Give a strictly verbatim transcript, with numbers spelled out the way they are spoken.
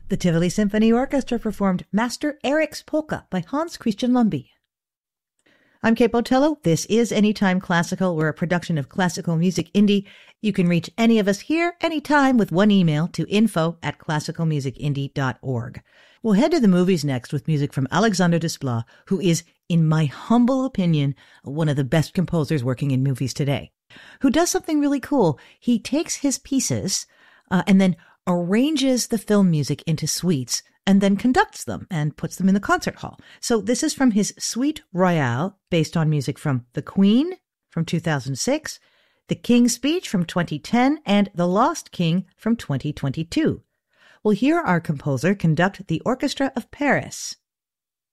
The Tivoli Symphony Orchestra performed Master Eric's Polka by Hans Christian Lumby. I'm Kate Botello. This is Anytime Classical. We're a production of Classical Music Indie. You can reach any of us here anytime with one email to info at classical music indie dot org. We'll head to the movies next with music from Alexander Desplat, who is, in my humble opinion, one of the best composers working in movies today, who does something really cool. He takes his pieces uh, and then arranges the film music into suites and then conducts them and puts them in the concert hall. So this is from his Suite Royale, based on music from The Queen from two thousand six, The King's Speech from twenty ten, and The Lost King from twenty twenty-two. We'll hear our composer conduct the Orchestra of Paris.